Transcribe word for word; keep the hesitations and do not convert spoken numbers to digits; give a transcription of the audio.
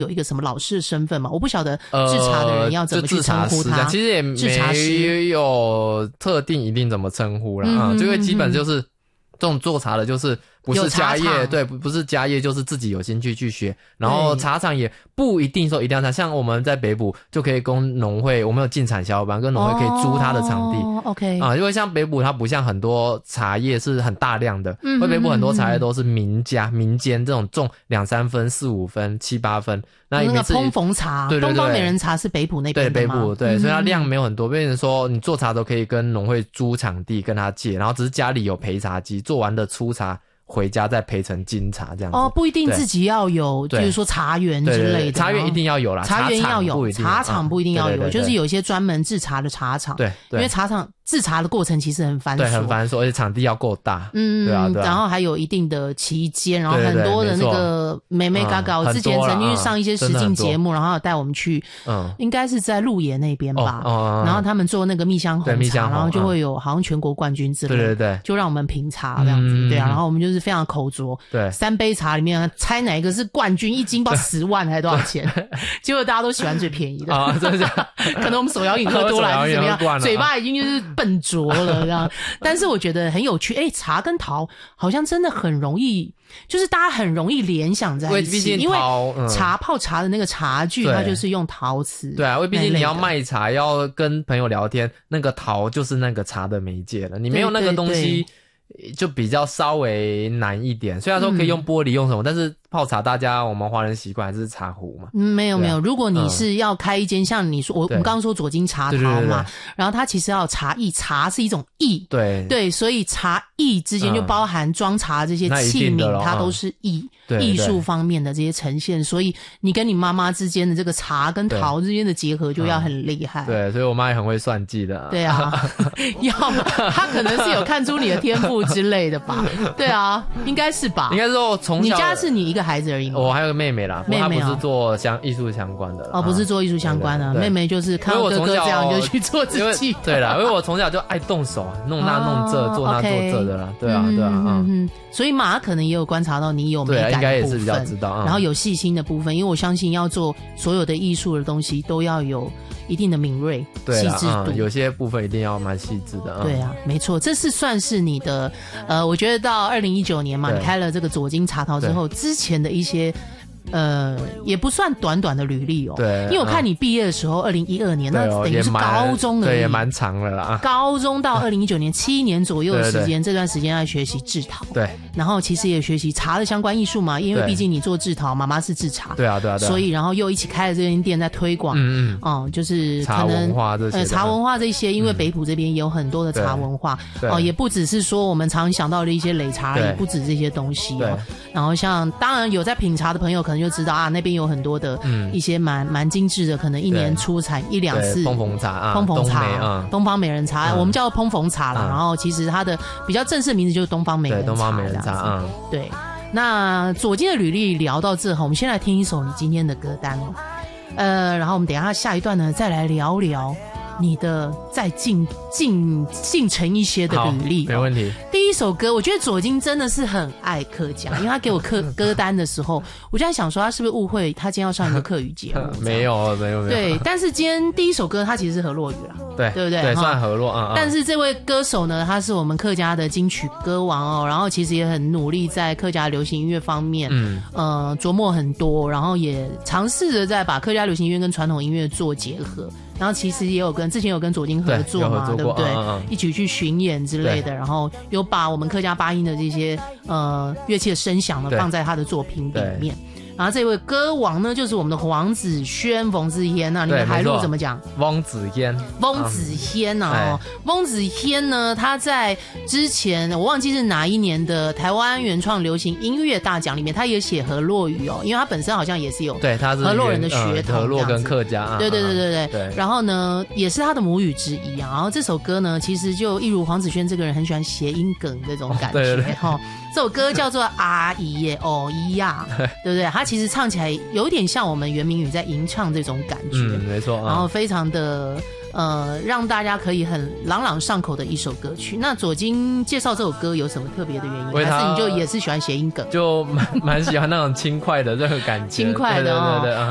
有一个什么老师的身份吗？我不晓得制茶的人要怎么去称呼他。 呃、其实也没有特定一定怎么称呼啦，嗯嗯嗯，这个基本就是这种做茶的，就是不是家业，对，不不是家业，就是自己有兴趣去学。然后茶厂也不一定说一定要茶，像我们在北埔就可以跟农会，我们有进产销班，跟农会可以租他的场地。 哦 OK 啊，因为像北埔它不像很多茶叶是很大量的，嗯，因为北埔很多茶叶都是民家、民间这种种两三分、四五分、七八分。那那个烹缝茶，对对对，东方美人茶是北埔那边的吗？ 对，北埔对，嗯，所以它量没有很多。变成说你做茶都可以跟农会租场地跟他借，然后只是家里有焙茶机，做完的粗茶回家再焙成精茶这样子。 哦，不一定自己要有，比如说茶园之类的。 对对对，茶园一定要有啦， 茶园要有，茶厂不一定要有， 对对对对， 就是有一些专门制茶的茶厂。 对，对， 因为茶厂制茶的过程其实很繁琐， 对，很繁琐，而且场地要够大。嗯，对啊，对啊。 然后还有一定的期间，然后很多的那个妹妹嘎嘎，我之前曾经去上一些实境节目，然后带我们去，嗯，应该是在鹿野那边吧。哦，然后他们做那个蜜香红茶，然后就会有好像全国冠军之类的，对对对，就让我们评茶这样子，对啊。然后我们就是非常口拙，对，三杯茶里面猜哪一个是冠军，一斤不知道十万还是多少钱，结果大家都喜欢最便宜的啊，真的，可能我们手摇饮喝多了还是怎么样，嘴巴已经就是笨拙了这样。但是我觉得很有趣，哎，茶跟陶好像真的很容易，就是大家很容易联想在一起，因为茶泡茶的那个茶具，它就是用陶瓷。 对啊，因为毕竟你要卖茶，要跟朋友聊天，那个陶就是那个茶的媒介了，你没有那个东西。就比较稍微难一点，虽然说可以用玻璃用什么，嗯，但是泡茶大家我们华人习惯还是茶壶嘛。 嗯，没有没有，如果你是要开一间，嗯，像你说我我们刚刚说左金茶陶嘛，然后它其实要有茶艺，茶是一种艺，对对，所以茶艺之间就包含装茶这些器皿，嗯，它都是艺。艺术方面的这些呈现，所以你跟你妈妈之间的这个茶跟陶之间的结合就要很厉害。 对，对，所以我妈也很会算计的。 对啊，要她可能是有看出你的天赋之类的吧？对啊，应该是吧？ 应该是说我从小， 你家是你一个孩子而已吗？ 我还有个妹妹啦，妹妹她不是做相艺术相关的哦，不是做艺术相关的，妹妹就是看到哥哥这样就去做自己。 对啦，因为我从小就爱动手，弄那弄这，做那做这的啦。对啊，对啊，嗯嗯， 所以妈可能也有观察到你有美感。 应该也是比较知道， 然后有细心的部分，因为我相信要做所有的艺术的东西都要有一定的敏锐、细致度， 嗯，有些部分一定要蛮细致的。嗯， 对啊，没错，这是算是你的，呃，我觉得到二零一九年嘛，你开了这个左金茶陶之后，之前的一些。呃，也不算短短的履历哦。对，因为我看你毕业的时候，二零一二年，那等于是高中的， 对，也蛮长了啦。 高中到二零一九年，七年左右的时间，这段时间在学习制陶。 对， 然后其实也学习茶的相关艺术嘛，因为毕竟你做制陶，妈妈是制茶。 对啊，对啊，对啊。 所以，然后又一起开了这间店，在推广，嗯嗯，哦，就是可能茶文化这些， 呃，茶文化这些，因为北埔这边也有很多的茶文化，哦，也不只是说我们常想到的一些擂茶，也不止这些东西哦。然后像当然有在品茶的朋友，可能就知道啊，那边有很多的一些蛮蛮精致的，可能一年出产一两次烹缝茶啊， 烹缝茶，东方美人茶，我们叫烹缝茶啦。然后其实它的比较正式名字就是东方美人茶， 东方美人茶，嗯， 对。那左金的履历聊到这后，我们先来听一首你今天的歌单哦，呃，然后我们等一下下一段呢再来聊聊你的再进进进程一些的履历。 没问题。 第一首歌，我觉得左金真的是很爱客家，因为他给我客歌单的时候，我就在想说他是不是误会他今天要上一个客语节目？ 没有，没有，没有。 对，但是今天第一首歌它其实是河洛语啦， 对， 对不对？ 对，算河洛啊。 但是这位歌手呢，他是我们客家的金曲歌王哦，然后其实也很努力在客家流行音乐方面，嗯，呃，琢磨很多，然后也尝试着在把客家流行音乐跟传统音乐做结合。然后其实也有跟之前有跟左金合作嘛， 对, 对不对、嗯嗯？一起去巡演之类的，然后有把我们客家八音的这些呃乐器的声响呢放在他的作品里面。然后这位歌王呢，就是我们的黄子轩、冯子谦啊，你们海陆怎么讲？ 翁子谦， 翁子谦啊，翁子谦呢，他在之前我忘记是哪一年的台湾原创流行音乐大奖里面，他也写河洛语哦，因为他本身好像也是有对他是河洛人的血统、呃， 河洛跟客家，啊、 对对对对 对, 对, 对。 然后呢，也是他的母语之一啊。然后这首歌呢，其实就一如黄子轩这个人很喜欢谐音梗这种感觉哈、哦。这首歌叫做阿姨耶哦咿呀，对不对？他其实唱起来有点像我们原民语在吟唱这种感觉， 嗯，没错、啊。 然后非常的呃，让大家可以很朗朗上口的一首歌曲。那左金介绍这首歌有什么特别的原因？还是你就也是喜欢谐音梗？ 就蛮蛮喜欢那种轻快的这个感觉， 轻快的哦。 对对对对。